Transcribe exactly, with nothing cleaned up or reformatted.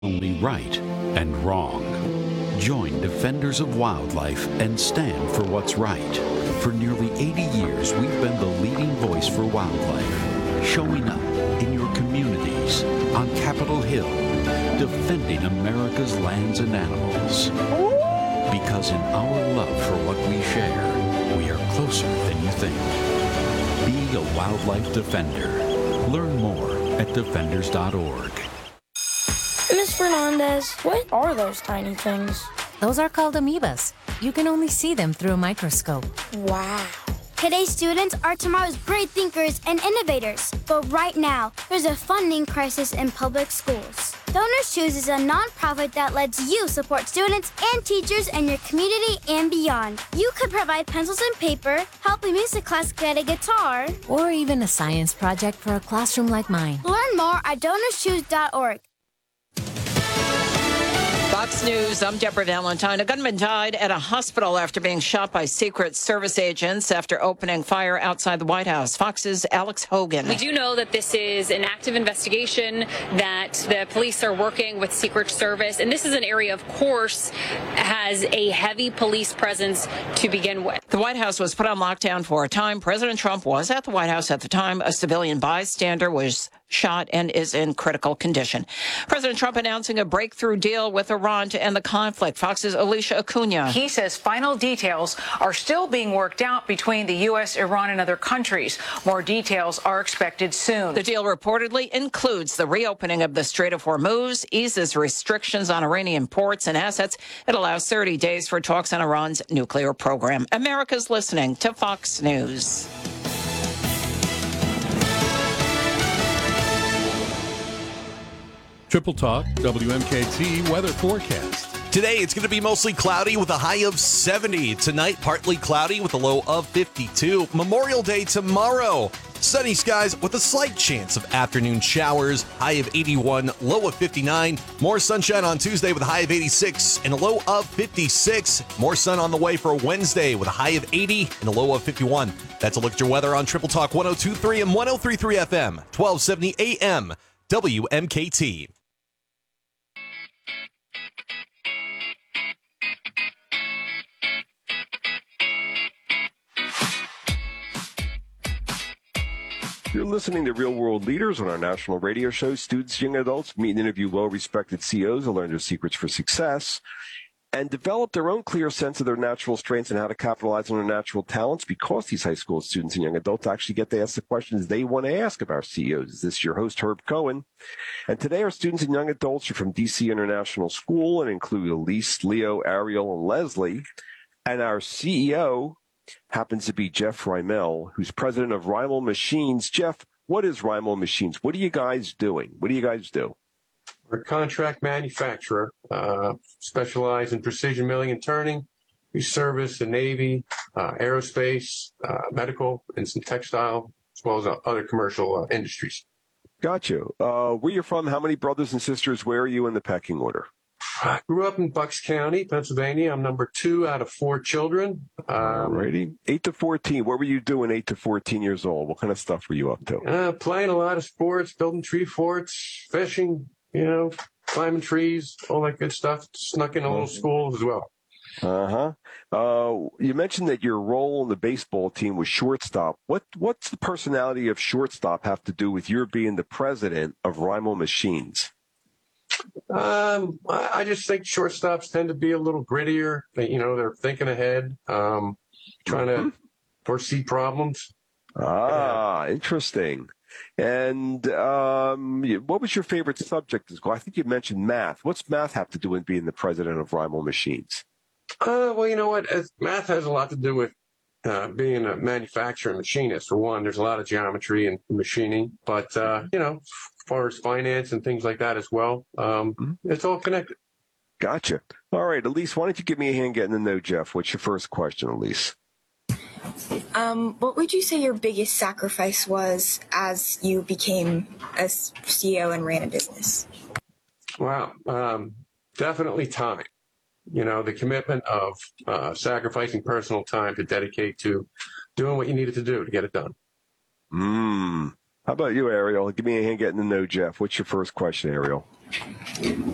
only right and wrong. Join Defenders of Wildlife and stand for what's right. For nearly eighty years, we've been the leading voice for wildlife, showing up in your communities, on Capitol Hill, defending America's lands and animals. Because in our love for what we share, we are closer than you think. Be a wildlife defender. Learn more at defenders dot org. Miss Fernandez, what are those tiny things? Those are called amoebas. You can only see them through a microscope. Wow. Today's students are tomorrow's great thinkers and innovators. But right now, there's a funding crisis in public schools. Donors Choose is a nonprofit that lets you support students and teachers in your community and beyond. You could provide pencils and paper, help a music class get a guitar, or even a science project for a classroom like mine. Learn more at donors choose dot org. Fox News, I'm Deborah Valentine. A gunman died at a hospital after being shot by Secret Service agents after opening fire outside the White House. Fox's Alex Hogan. We do know that this is an active investigation, that the police are working with Secret Service, and this is an area, of course, has a heavy police presence to begin with. The White House was put on lockdown for a time. President Trump was at the White House at the time. A civilian bystander was shot and is in critical condition. President Trump announcing a breakthrough deal with Iran to end the conflict. Fox's Alicia Acuna. He says final details are still being worked out between the U S, Iran, and other countries. More details are expected soon. The deal reportedly includes the reopening of the Strait of Hormuz, eases restrictions on Iranian ports and assets. It allows thirty days for talks on Iran's nuclear program. America's listening to Fox News. Triple Talk, W M K T weather forecast. Today, it's going to be mostly cloudy with a high of seventy. Tonight, partly cloudy with a low of fifty-two. Memorial Day tomorrow, sunny skies with a slight chance of afternoon showers. High of eighty-one, low of fifty-nine. More sunshine on Tuesday with a high of eighty-six and a low of fifty-six. More sun on the way for Wednesday with a high of eighty and a low of fifty-one. That's a look at your weather on Triple Talk one oh two point three and one oh three point three F M, twelve seventy A M, W M K T. You're listening to Real World Leaders on our national radio show. Students, young adults meet and interview well-respected C E Os to learn their secrets for success and develop their own clear sense of their natural strengths and how to capitalize on their natural talents, because these high school students and young adults actually get to ask the questions they want to ask of our C E Os. This is your host, Herb Cohen. And today our students and young adults are from D C International School and include Elise, Leo, Ariel, and Leslie. And our C E O happens to be Jeff Reimel, who's president of Reimel Machines. Jeff, what is Reimel Machines? What are you guys doing? What do you guys do? We're a contract manufacturer, uh, specialize in precision milling and turning. We service the Navy, uh, aerospace, uh, medical, and some textile, as well as uh, other commercial uh, industries. Gotcha. Uh, where you're from, how many brothers and sisters, where are you in the pecking order? I grew up in Bucks County, Pennsylvania. I'm number two out of four children. Um, Alrighty. eight to fourteen. What were you doing eight to fourteen years old? What kind of stuff were you up to? Uh, playing a lot of sports, building tree forts, fishing, you know, climbing trees, all that good stuff. Snuck in a little school as well. Uh-huh. Uh, you mentioned that your role in the baseball team was shortstop. What What's the personality of shortstop have to do with your being the president of Reimel Machines? Um, I just think shortstops tend to be a little grittier. They, you know, they're thinking ahead, um, trying to foresee problems. Ah, interesting. And um, what was your favorite subject? I think you mentioned math. What's math have to do with being the president of Reimel Machines? Uh, well, you know what? Math has a lot to do with uh, being a manufacturer and machinist. For one, there's a lot of geometry and machining, but, uh, you know, as far as finance and things like that as well, um, mm-hmm. it's all connected. Gotcha. All right, Elise, why don't you give me a hand getting to know Jeff? What's your first question, Elise? Um, what would you say your biggest sacrifice was as you became a C E O and ran a business? Wow. Um, definitely time. You know, the commitment of uh, sacrificing personal time to dedicate to doing what you needed to do to get it done. Mm. How about you, Ariel? Give me a hand getting to know Jeff. What's your first question, Ariel?